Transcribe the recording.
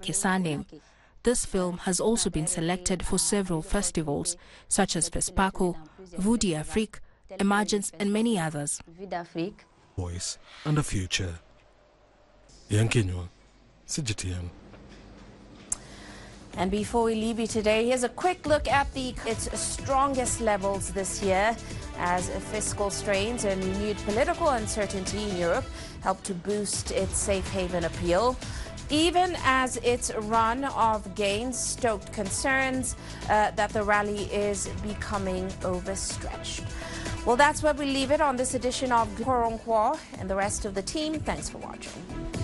Macky Sall. This film has also been selected for several festivals, such as FESPACO, Vue d'Afrique, Emergence, and many others. Voice and a future. Yankinyo, CGTN. And before we leave you today, here's a quick look at its strongest levels this year as fiscal strains and renewed political uncertainty in Europe help to boost its safe haven appeal, even as its run of gains stoked concerns that the rally is becoming overstretched. Well, that's where we leave it on this edition of Nkwonkwo, and the rest of the team, thanks for watching.